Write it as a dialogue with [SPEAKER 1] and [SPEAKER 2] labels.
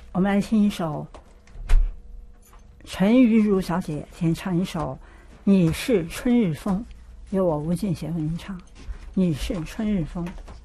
[SPEAKER 1] 我们来听一首陈玉茹小姐先唱一首《你是春日风》，由我吴俊贤为您唱《你是春日风》。